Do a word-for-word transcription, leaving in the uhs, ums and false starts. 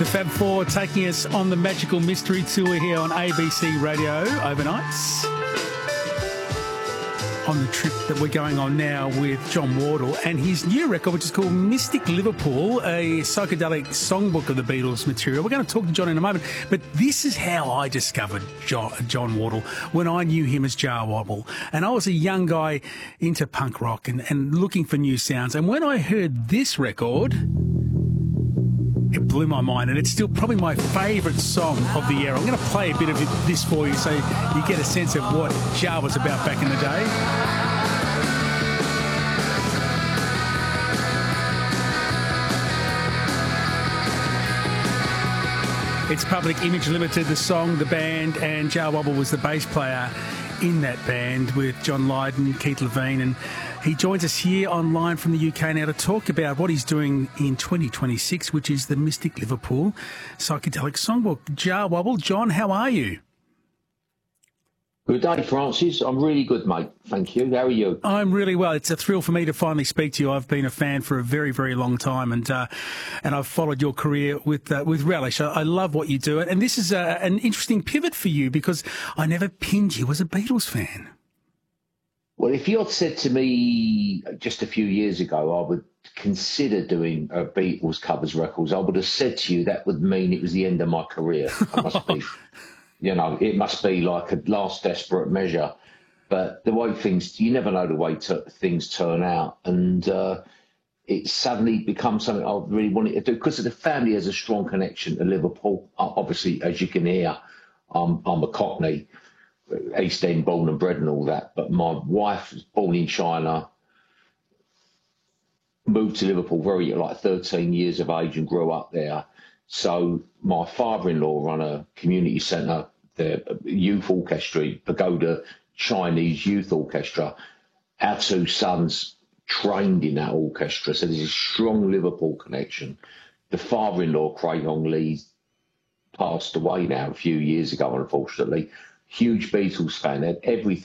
The Fab Four taking us on the magical mystery tour here on A B C Radio overnights. On the trip that we're going on now with John Wardle and his new record, which is called Mystic Liverpool, a psychedelic songbook of the Beatles material. We're going to talk to John in a moment, but this is how I discovered John, John Wardle when I knew him as Jar Wobble. And I was a young guy into punk rock and, and looking for new sounds. And when I heard this record, it blew my mind, and it's still probably my favourite song of the era. I'm going to play a bit of this for you so you get a sense of what Jar was about back in the day. It's Public Image Limited, the song, the band, and Jar Wobble was the bass player in that band with John Lydon, Keith Levine, and he joins us here online from the U K now to talk about what he's doing in twenty twenty-six, which is the Mystic Liverpool Psychedelic Songbook. Jar Wobble, John, how are you? Good day, Francis. I'm really good, mate. Thank you. How are you? I'm really well. It's a thrill for me to finally speak to you. I've been a fan for a very, very long time, and uh, and I've followed your career with uh, with relish. I, I love what you do, and this is a, an interesting pivot for you because I never pinned you as a Beatles fan. Well, if you had said to me just a few years ago I would consider doing a Beatles covers records, I would have said to you that would mean it was the end of my career. I must be, you know, it must be like a last desperate measure. But the way things, you never know the way to, things turn out. And uh, it suddenly becomes something I really wanted to do because the family has a strong connection to Liverpool. Obviously, as you can hear, I'm, I'm a Cockney. East End, born and bred and all that. But my wife was born in China, moved to Liverpool very like thirteen years of age and grew up there. So my father-in-law run a community centre, the youth orchestra, Pagoda Chinese Youth Orchestra. Our two sons trained in that orchestra, so there's a strong Liverpool connection. The father-in-law, Craig Hong Lee, passed away now a few years ago, unfortunately. Huge Beatles fan, had everything.